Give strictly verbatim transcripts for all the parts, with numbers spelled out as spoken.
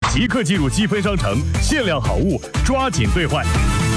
即刻进入积分商城，限量好物抓紧兑换。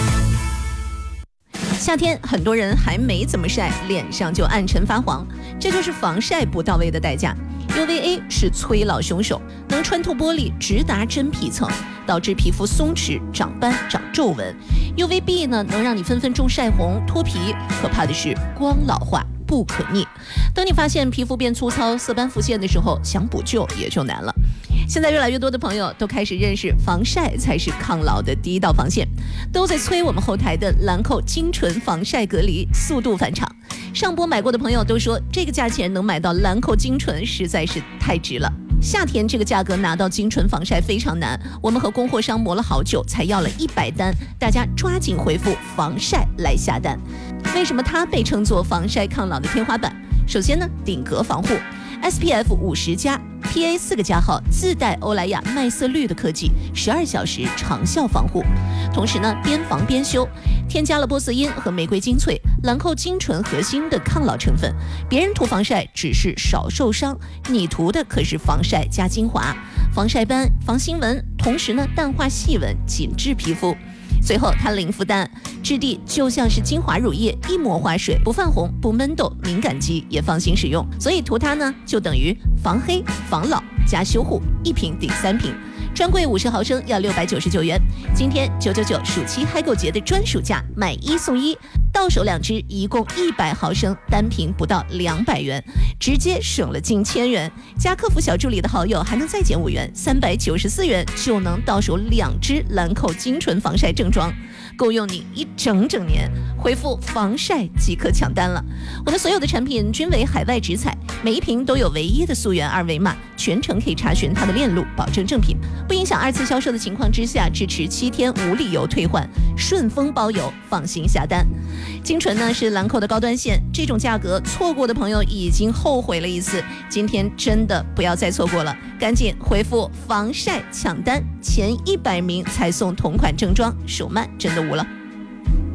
夏天很多人还没怎么晒，脸上就暗沉发黄，这就是防晒不到位的代价。U V A 是催老凶手，能穿透玻璃，直达真皮层，导致皮肤松弛、长斑、长皱纹。U V B 呢，能让你分分钟晒红、脱皮。可怕的是光老化不可逆，等你发现皮肤变粗糙、色斑浮现的时候，想补救也就难了。现在越来越多的朋友都开始认识防晒才是抗老的第一道防线，都在催我们后台的兰蔻精纯防晒隔离速度返场。上播买过的朋友都说，这个价钱能买到兰蔻精纯实在是太值了。夏天这个价格拿到精纯防晒非常难，我们和供货商磨了好久，才要了一百单，大家抓紧回复防晒来下单。为什么它被称作防晒抗老的天花板？首先呢，顶格防护 S P F 五十加 P A 四个加号，自带欧莱雅麦色绿的科技，十二小时长效防护。同时呢，边防边修，添加了波色因和玫瑰精粹、兰蔻精纯核心的抗老成分。别人涂防晒只是少受伤，你涂的可是防晒加精华，防晒斑、防新纹，同时呢，淡化细纹，紧致皮肤。最后它零负担，质地就像是精华乳液，一抹化水，不泛红，不闷痘，敏感肌也放心使用。所以涂它呢，就等于防黑、防老加修护，一瓶顶三瓶。专柜五十毫升要六百九十九元，今天九九九暑期嗨购节的专属价，买一送一，到手两支，一共一百毫升，单瓶不到两百元，直接省了近千元。加客服小助理的好友还能再减五元，三百九十四元就能到手两支兰蔻精纯防晒正装，够用你一整整年。回复防晒即可抢单了。我们所有的产品均为海外直采，每一瓶都有唯一的溯源二维码，全程可以查询它的链路，保证正品，不影响二次销售的情况之下，支持七天无理由退换，顺丰包邮，放心下单。精纯呢是兰蔻的高端线，这种价格错过的朋友已经后悔了一次，今天真的不要再错过了，赶紧回复防晒抢单，前一百名才送同款正装，手慢真的无了。